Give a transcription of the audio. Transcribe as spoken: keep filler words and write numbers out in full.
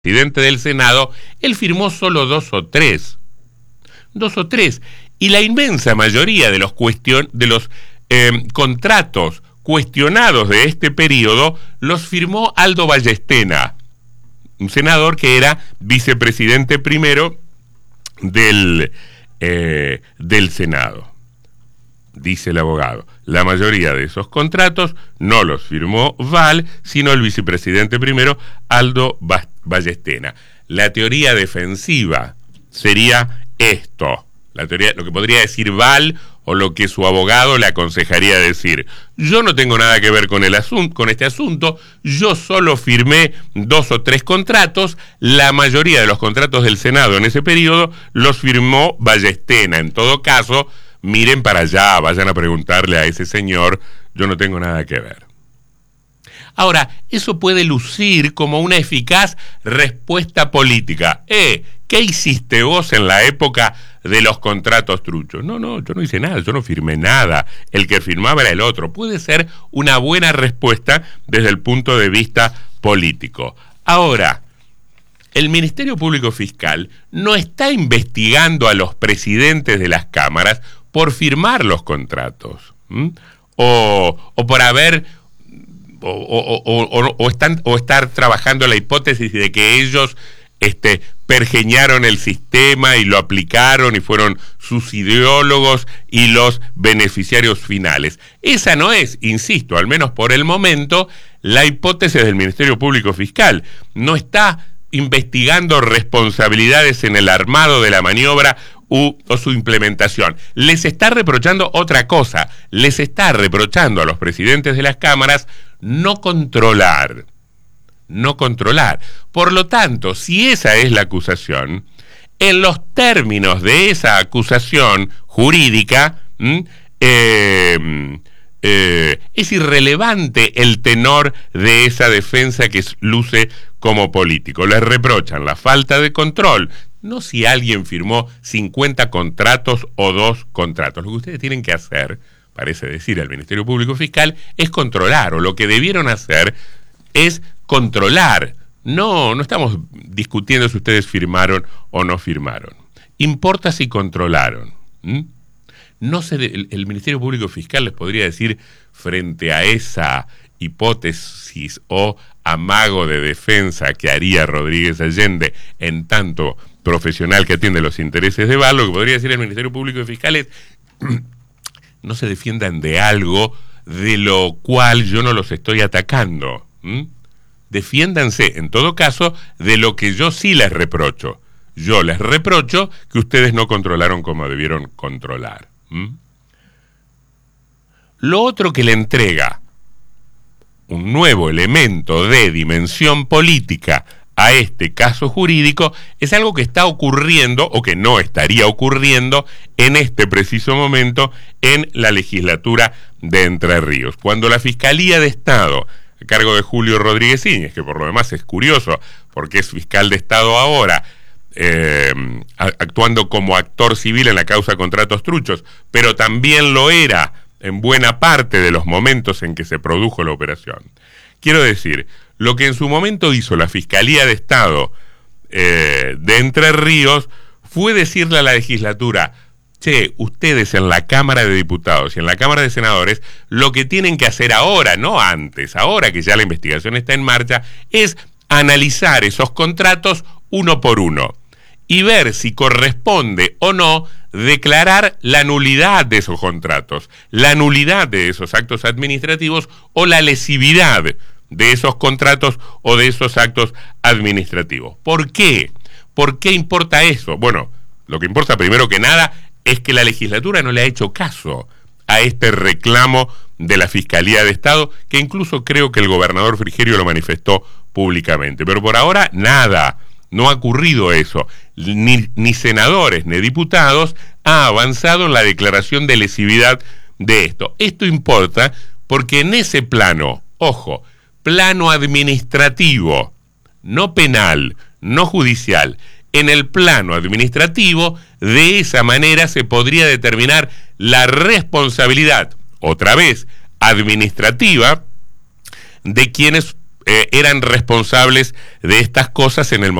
presidente del Senado, él firmó solo dos o tres. Dos o tres. Y la inmensa mayoría de los, cuestion de los eh, contratos cuestionados de este periodo los firmó Aldo Ballestena, un senador que era vicepresidente primero del, eh, del Senado. Dice el abogado, la mayoría de esos contratos no los firmó Val, sino el vicepresidente primero, Aldo Ballestena. La teoría defensiva sería esto, la teoría, lo que podría decir Val o lo que su abogado le aconsejaría decir. Yo no tengo nada que ver con el asunto, con este asunto, yo solo firmé dos o tres contratos, la mayoría de los contratos del Senado en ese periodo los firmó Ballestena. En todo caso, miren para allá, vayan a preguntarle a ese señor, yo no tengo nada que ver. Ahora, eso puede lucir como una eficaz respuesta política. Eh, ¿qué hiciste vos en la época de los contratos truchos? No, no, yo no hice nada, yo no firmé nada. El que firmaba era el otro. Puede ser una buena respuesta desde el punto de vista político. Ahora, el Ministerio Público Fiscal no está investigando a los presidentes de las cámaras por firmar los contratos, ¿m? o, o por haber o, o, o, o, o, están, o estar trabajando la hipótesis de que ellos este, pergeñaron el sistema y lo aplicaron y fueron sus ideólogos y los beneficiarios finales. Esa no es, insisto, al menos por el momento, la hipótesis del Ministerio Público Fiscal. No está investigando responsabilidades en el armado de la maniobra u, o su implementación. Les está reprochando otra cosa, les está reprochando a los presidentes de las cámaras no controlar, no controlar. Por lo tanto, si esa es la acusación, en los términos de esa acusación jurídica, ¿m? eh, eh, es irrelevante el tenor de esa defensa que luce como político. Les reprochan la falta de control, no si alguien firmó cincuenta contratos o dos contratos. Lo que ustedes tienen que hacer, parece decir al Ministerio Público Fiscal, es controlar, o lo que debieron hacer es controlar. No, no estamos discutiendo si ustedes firmaron o no firmaron. Importa si controlaron. ¿Mm? No se de, el, el Ministerio Público Fiscal les podría decir, frente a esa hipótesis o amago de defensa que haría Rodríguez Allende en tanto profesional que atiende los intereses de Val, lo que podría decir el Ministerio Público Fiscal es no se defiendan de algo de lo cual yo no los estoy atacando. ¿Mm? Defiéndanse, en todo caso, de lo que yo sí les reprocho. Yo les reprocho que ustedes no controlaron como debieron controlar. ¿Mm? Lo otro que le entrega un nuevo elemento de dimensión política a este caso jurídico es algo que está ocurriendo o que no estaría ocurriendo en este preciso momento en la legislatura de Entre Ríos. Cuando la Fiscalía de Estado, a cargo de Julio Rodríguez Íñiguez, que por lo demás es curioso porque es fiscal de Estado ahora, eh, actuando como actor civil en la causa contratos truchos, pero también lo era en buena parte de los momentos en que se produjo la operación. Quiero decir, lo que en su momento hizo la Fiscalía de Estado eh, de Entre Ríos fue decirle a la legislatura, che, ustedes en la Cámara de Diputados y en la Cámara de Senadores, lo que tienen que hacer ahora, no antes, ahora que ya la investigación está en marcha, es analizar esos contratos uno por uno y ver si corresponde o no declarar la nulidad de esos contratos, la nulidad de esos actos administrativos o la lesividad de esos contratos o de esos actos administrativos. ¿Por qué? ¿Por qué importa eso? Bueno, lo que importa primero que nada es que la legislatura no le ha hecho caso a este reclamo de la Fiscalía de Estado, que incluso creo que el gobernador Frigerio lo manifestó públicamente. Pero por ahora, nada. No ha ocurrido eso. Ni, ni senadores ni diputados ha avanzado en la declaración de lesividad de esto. Esto importa porque en ese plano, ojo, plano administrativo, no penal, no judicial, en el plano administrativo, de esa manera se podría determinar la responsabilidad, otra vez, administrativa, de quienes eh, eran responsables de estas cosas en el momento.